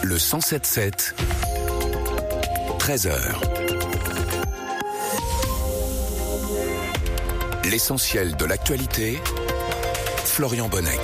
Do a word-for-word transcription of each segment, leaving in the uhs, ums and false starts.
Le cent sept sept, treize heures. L'essentiel de l'actualité, Florian Bonnec.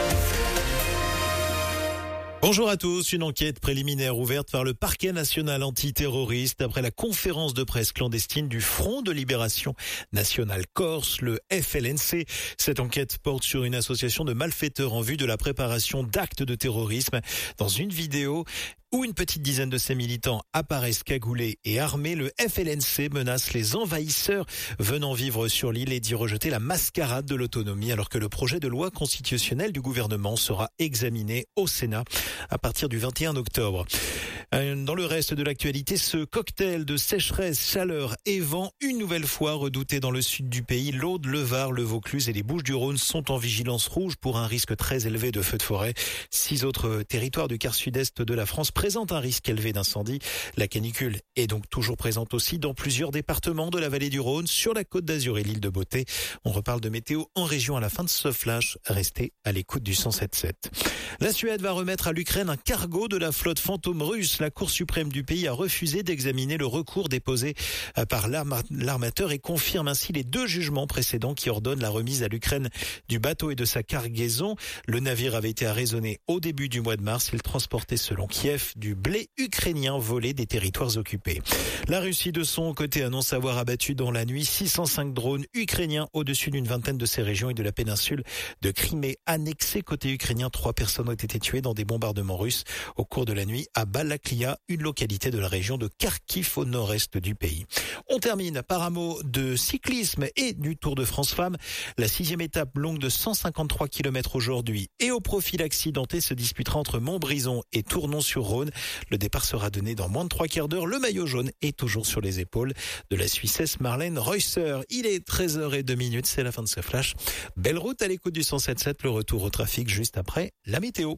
Bonjour à tous. Une enquête préliminaire ouverte par le parquet national antiterroriste après la conférence de presse clandestine du Front de Libération Nationale Corse, le F L N C. Cette enquête porte sur une association de malfaiteurs en vue de la préparation d'actes de terrorisme. Dans une vidéo où une petite dizaine de ses militants apparaissent cagoulés et armés, le F L N C menace les envahisseurs venant vivre sur l'île et d'y rejeter la mascarade de l'autonomie, alors que le projet de loi constitutionnelle du gouvernement sera examiné au Sénat à partir du vingt et un octobre. Dans le reste de l'actualité, ce cocktail de sécheresse, chaleur et vent, une nouvelle fois redouté dans le sud du pays. L'Aude, le Var, le Vaucluse et les Bouches-du-Rhône sont en vigilance rouge pour un risque très élevé de feux de forêt. Six autres territoires du quart sud-est de la France présentent un risque élevé d'incendie. La canicule est donc toujours présente aussi dans plusieurs départements de la vallée du Rhône, sur la Côte d'Azur et l'île de Beauté. On reparle de météo en région à la fin de ce flash. Restez à l'écoute du cent sept sept. La Suède va remettre à l'Ukraine un cargo de la flotte fantôme russe. La Cour suprême du pays a refusé d'examiner le recours déposé par l'armateur et confirme ainsi les deux jugements précédents qui ordonnent la remise à l'Ukraine du bateau et de sa cargaison. Le navire avait été arraisonné au début du mois de mars. Il transportait, selon Kiev, du blé ukrainien volé des territoires occupés. La Russie, de son côté, annonce avoir abattu dans la nuit six cent cinq drones ukrainiens au-dessus d'une vingtaine de ces régions et de la péninsule de Crimée annexée. Côté ukrainien, trois personnes ont été tuées dans des bombardements russes au cours de la nuit à Balaklia, une localité de la région de Kharkiv au nord-est du pays. On termine par un mot de cyclisme et du Tour de France Femmes. La sixième étape longue de cent cinquante-trois kilomètres aujourd'hui et au profil accidenté se disputera entre Montbrison et Tournon-sur-Rhône. Le départ sera donné dans moins de trois quarts d'heure. Le maillot jaune est toujours sur les épaules de la Suissesse Marlène Reusser. Il est treize heures zéro deux minutes, c'est la fin de ce flash. Belle route à l'écoute du cent sept sept, le retour au trafic juste après la météo.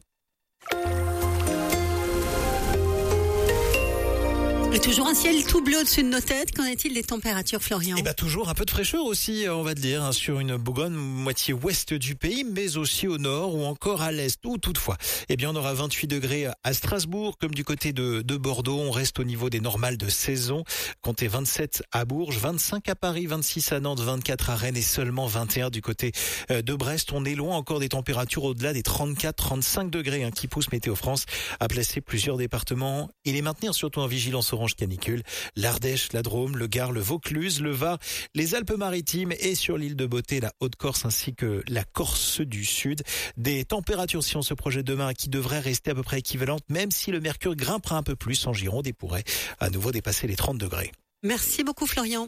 Et toujours un ciel tout bleu au-dessus de nos têtes. Qu'en est-il des températures, Florian ? Eh ben, toujours un peu de fraîcheur aussi, on va dire, hein, sur une Bourgogne moitié ouest du pays, mais aussi au nord ou encore à l'est. Ou toutefois, eh bien, on aura vingt-huit degrés à Strasbourg, comme du côté de, de Bordeaux. On reste au niveau des normales de saison. Comptez vingt-sept à Bourges, vingt-cinq à Paris, vingt-six à Nantes, vingt-quatre à Rennes et seulement vingt et un du côté de Brest. On est loin encore des températures au-delà des trente-quatre à trente-cinq degrés, hein, qui poussent Météo France à placer plusieurs départements et les maintenir surtout en vigilance orange canicule, l'Ardèche, la Drôme, le Gard, le Vaucluse, le Var, les Alpes-Maritimes et sur l'île de Beauté, la Haute-Corse ainsi que la Corse du Sud. Des températures, si on se projette demain, qui devraient rester à peu près équivalentes, même si le mercure grimpera un peu plus en Gironde et pourrait à nouveau dépasser les trente degrés. Merci beaucoup, Florian.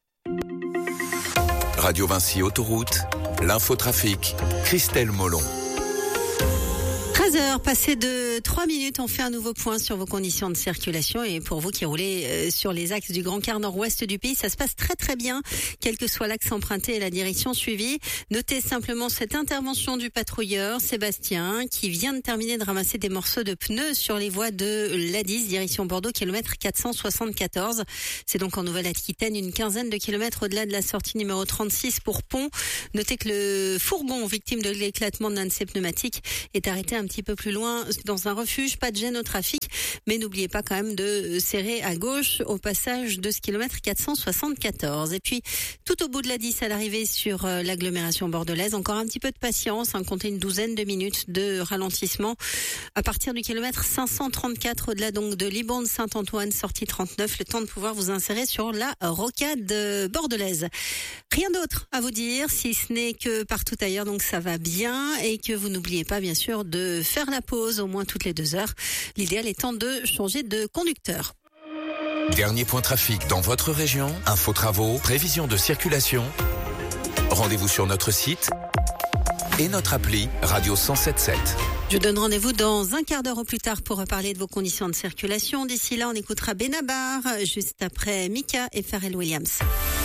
Radio Vinci Autoroute, l'infotrafic, Christelle Molon. treize heures, passé de trois minutes, on fait un nouveau point sur vos conditions de circulation. Et pour vous qui roulez sur les axes du Grand Quart nord-ouest du pays, ça se passe très très bien, quel que soit l'axe emprunté et la direction suivie. Notez simplement cette intervention du patrouilleur Sébastien qui vient de terminer de ramasser des morceaux de pneus sur les voies de l'A dix, direction Bordeaux, kilomètre quatre cent soixante-quatorze. C'est donc en Nouvelle-Aquitaine, une quinzaine de kilomètres au-delà de la sortie numéro trente-six pour Pont. Notez que le fourgon victime de l'éclatement d'un de ses pneumatiques est arrêté un petit peu plus loin dans un refuge. Pas de gêne au trafic, mais n'oubliez pas quand même de serrer à gauche au passage de ce kilomètre quatre cent soixante-quatorze. Et puis tout au bout de l'A dix à l'arrivée sur l'agglomération bordelaise, encore un petit peu de patience, hein, comptez une douzaine de minutes de ralentissement à partir du kilomètre cinq cent trente-quatre, au-delà donc de Libourne Saint-Antoine, sortie trente-neuf, le temps de pouvoir vous insérer sur la rocade bordelaise. Rien d'autre à vous dire, si ce n'est que partout ailleurs, donc ça va bien, et que vous n'oubliez pas bien sûr de faire la pause au moins toutes les deux heures. L'idéal étant de changer de conducteur. Dernier point trafic dans votre région, info travaux, prévision de circulation. Rendez-vous sur notre site et notre appli Radio cent sept sept. Je donne rendez-vous dans un quart d'heure au plus tard pour parler de vos conditions de circulation. D'ici là, on écoutera Benabar juste après Mika et Pharrell Williams.